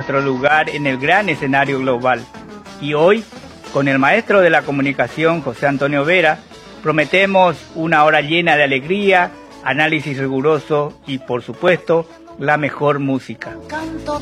nuestro lugar en el gran escenario global. Y hoy, con el maestro de la comunicación, José Antonio Vera, prometemos una hora llena de alegría, análisis riguroso y, por supuesto, la mejor música.